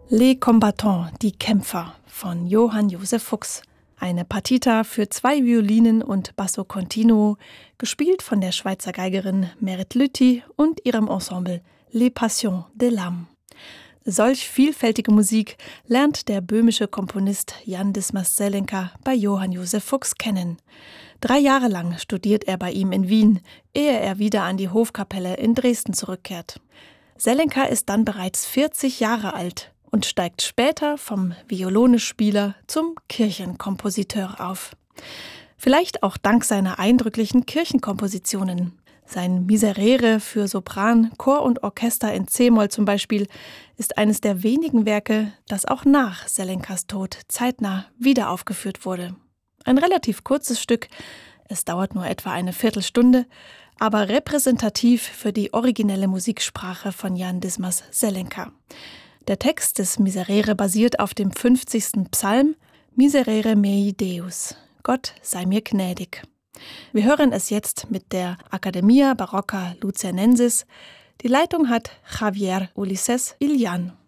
Les Combattants, die Kämpfer von Johann Joseph Fuchs. Eine Partita für 2 Violinen und Basso Continuo, gespielt von der Schweizer Geigerin Merit Lüthi und ihrem Ensemble Les Passions de l'Âme. Solch vielfältige Musik lernt der böhmische Komponist Jan Dismas Zelenka bei Johann Joseph Fuchs kennen. 3 Jahre lang studiert er bei ihm in Wien, ehe er wieder an die Hofkapelle in Dresden zurückkehrt. Zelenka ist dann bereits 40 Jahre alt und steigt später vom Violonespieler zum Kirchenkompositeur auf. Vielleicht auch dank seiner eindrücklichen Kirchenkompositionen. Sein Miserere für Sopran, Chor und Orchester in c-Moll zum Beispiel ist eines der wenigen Werke, das auch nach Zelenkas Tod zeitnah wieder aufgeführt wurde. Ein relativ kurzes Stück, es dauert nur etwa eine Viertelstunde, aber repräsentativ für die originelle Musiksprache von Jan Dismas Zelenka. Der Text des Miserere basiert auf dem 50. Psalm Miserere mei Deus, Gott sei mir gnädig. Wir hören es jetzt mit der Accademia Barocca Luzianensis. Die Leitung hat Javier Ulises Ilian.